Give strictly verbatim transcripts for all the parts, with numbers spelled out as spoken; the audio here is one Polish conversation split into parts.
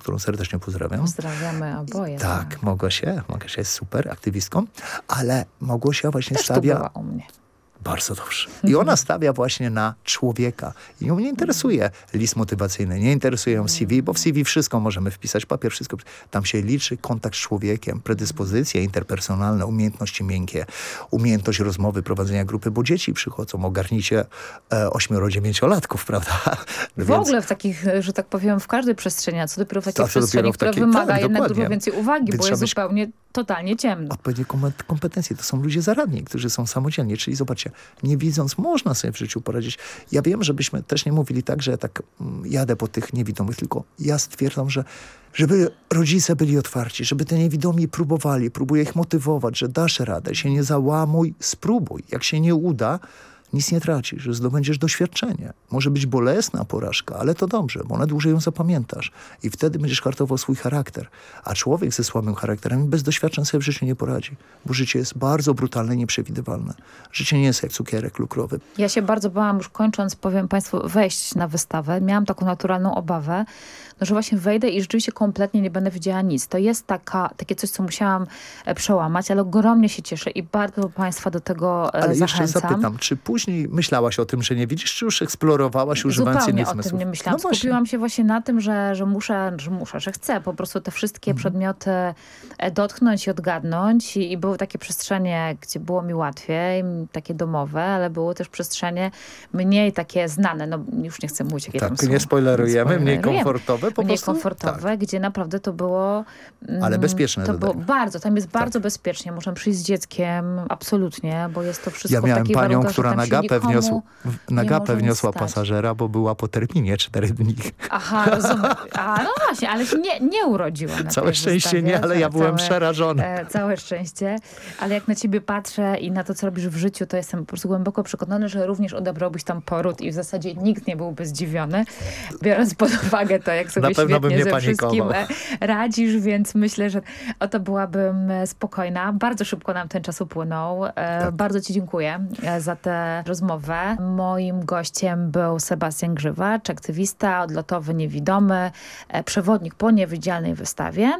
którą serdecznie pozdrawiam. Pozdrawiamy oboje. Tak, tak. Małgosia, Małgosia jest super aktywistką, ale Małgosia właśnie Też stawia... to była u mnie. Bardzo dobrze. I ona stawia właśnie na człowieka. I ją nie interesuje list motywacyjny, nie interesuje ją C V, bo w C V wszystko możemy wpisać, papier, wszystko. Tam się liczy kontakt z człowiekiem, predyspozycje interpersonalne, umiejętności miękkie, umiejętność rozmowy, prowadzenia grupy, bo dzieci przychodzą, ogarnijcie e, ośmioro, dziewięciolatków, prawda? W Więc... ogóle w takich, że tak powiem, w każdej przestrzeni, a co dopiero w takiej Tak, przestrzeni, w która takiej, wymaga tak, jednak dokładnie. dużo więcej uwagi, Więc bo jest być... zupełnie totalnie ciemno. Odpowiednie kompetencje. To są ludzie zaradni, którzy są samodzielni. Czyli zobaczcie, nie widząc, można sobie w życiu poradzić. Ja wiem, żebyśmy też nie mówili tak, że ja tak mm, jadę po tych niewidomych, tylko ja stwierdzam, że żeby rodzice byli otwarci, żeby te niewidomi próbowali, próbuję ich motywować, że dasz radę, się nie załamuj, spróbuj. Jak się nie uda, nic nie tracisz, że zdobędziesz doświadczenie. Może być bolesna porażka, ale to dobrze, bo na dłużej ją zapamiętasz. I wtedy będziesz hartował swój charakter. A człowiek ze słabym charakterem bez doświadczeń sobie w życiu nie poradzi. Bo życie jest bardzo brutalne i nieprzewidywalne. Życie nie jest jak cukierek lukrowy. Ja się bardzo bałam, już kończąc, powiem Państwu, wejść na wystawę. Miałam taką naturalną obawę, no, że właśnie wejdę i rzeczywiście kompletnie nie będę widziała nic. To jest taka, takie coś, co musiałam e, przełamać, ale ogromnie się cieszę i bardzo Państwa do tego e, ale zachęcam. jeszcze zapytam, czy później myślałaś o tym, że nie widzisz, czy już eksplorowałaś, używając Zupełnie innych o zmysłów? tym nie myślałam. No Skupiłam się właśnie na tym, że, że muszę, że muszę, że chcę po prostu te wszystkie Mhm. przedmioty e, dotknąć i odgadnąć. I, I były takie przestrzenie, gdzie było mi łatwiej, takie domowe, ale były też przestrzenie mniej takie znane. No już nie chcę mówić, jakie tam Tak, są. nie spoilerujemy, Nie mniej spoilerujemy. komfortowe po Mniej prostu? komfortowe, Tak. gdzie naprawdę to było... mm, Ale bezpieczne, To było dodajmy. bardzo, tam jest Tak. bardzo bezpiecznie. Możemy przyjść z dzieckiem, absolutnie, bo jest to wszystko Ja w miałem takich panią, warunkach, która że tam na się gapę, nikomu wniosła, na nie gapę może nic wniosła stać. pasażera, bo była po terminie cztery dni. Aha, rozumiem. A, no właśnie, ale się nie, nie urodziła na Całe tej szczęście wystawie. nie, ale ja Całe- byłem przerażony. E, całe szczęście. Ale jak na ciebie patrzę i na to, co robisz w życiu, to jestem po prostu głęboko przekonany, że również odebrałbyś tam poród i w zasadzie nikt nie byłby zdziwiony, biorąc pod uwagę to, jak sobie Na pewno bym świetnie nie ze wszystkim panikował. e, radzisz, więc myślę, że o to byłabym e, spokojna. Bardzo szybko nam ten czas upłynął. E, Tak. Bardzo ci dziękuję e, za tę rozmowę. Moim gościem był Sebastian Grzywacz, aktywista, odlotowy, niewidomy, e, przewodnik po niewidzialnej wystawie.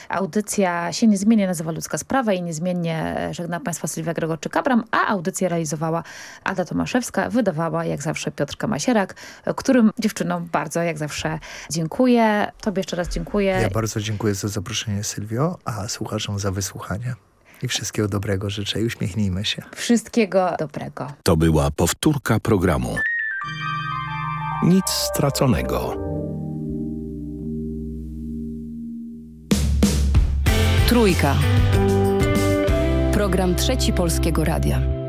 Audycja się niezmiennie nazywa Ludzka Sprawa i niezmiennie żegna Państwa Sylwia Gregorczyk-Abram, a audycję realizowała Ada Tomaszewska, wydawała jak zawsze Piotrka Masierak, którym dziewczynom bardzo jak zawsze dziękuję. Tobie jeszcze raz dziękuję. Ja bardzo dziękuję za zaproszenie, Sylwio, a słuchaczom za wysłuchanie. I wszystkiego dobrego życzę i uśmiechnijmy się. Wszystkiego dobrego. To była powtórka programu. Nic straconego. Trójka. Program Trzeci Polskiego Radia.